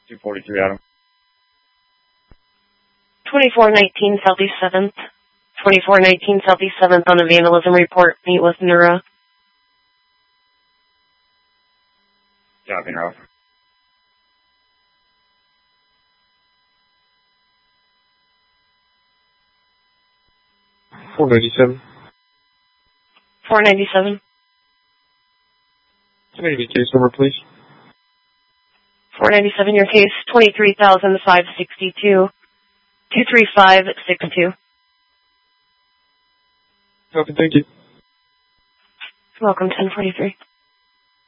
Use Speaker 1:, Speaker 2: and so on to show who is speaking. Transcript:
Speaker 1: 243 Adam.
Speaker 2: 2419 Southeast 7th. 2419 Southeast 7th on a vandalism report. Meet with Nura.
Speaker 1: Copy, Nura.
Speaker 3: $497.
Speaker 2: 497.
Speaker 3: Can I give you case number, please?
Speaker 2: 497, your case, 23,562, 23562.
Speaker 3: Copy, thank you.
Speaker 2: Welcome, 1043.